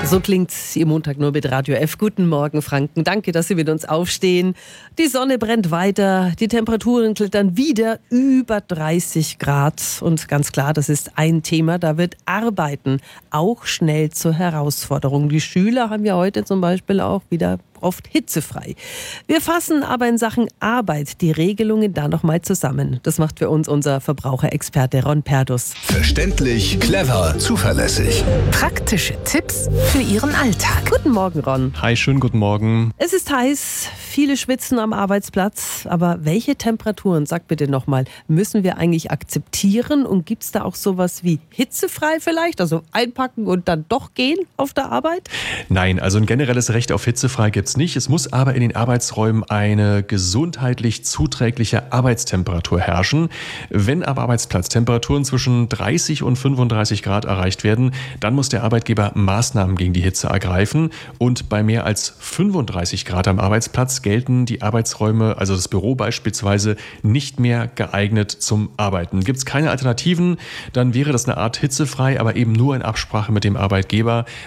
So klingt's Ihr Montag nur mit Radio F. Guten Morgen, Franken. Danke, dass Sie mit uns aufstehen. Die Sonne brennt weiter, die Temperaturen klettern wieder über 30 Grad. Und ganz klar, das ist ein Thema, da wird Arbeiten auch schnell zur Herausforderung. Die Schüler haben ja heute zum Beispiel auch wieder oft hitzefrei. Wir fassen aber in Sachen Arbeit die Regelungen da nochmal zusammen. Das macht für uns unser Verbraucherexperte Ron Perdus. Verständlich, clever, zuverlässig. Praktische Tipps für Ihren Alltag. Guten Morgen, Ron. Hi, schönen guten Morgen. Es ist heiß, viele schwitzen am Arbeitsplatz. Aber welche Temperaturen, sag bitte nochmal, müssen wir eigentlich akzeptieren? Und gibt es da auch sowas wie hitzefrei vielleicht? Also einpacken und dann doch gehen auf der Arbeit? Nein, also ein generelles Recht auf hitzefrei gibt es nicht. Es muss aber in den Arbeitsräumen eine gesundheitlich zuträgliche Arbeitstemperatur herrschen. Wenn aber Arbeitsplatztemperaturen zwischen 30 und 35 Grad erreicht werden, dann muss der Arbeitgeber Maßnahmen gegen die Hitze ergreifen. Und bei mehr als 35 Grad am Arbeitsplatz gelten die Arbeitsräume, also das Büro beispielsweise, nicht mehr geeignet zum Arbeiten. Gibt es keine Alternativen, dann wäre das eine Art hitzefrei, aber eben nur in Absprache mit dem Arbeitgeber.